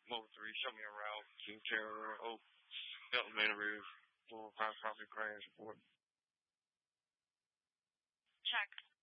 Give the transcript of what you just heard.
Mobile 3, show me a route to Terror Oak, elevator roof, full high property crash report. Check.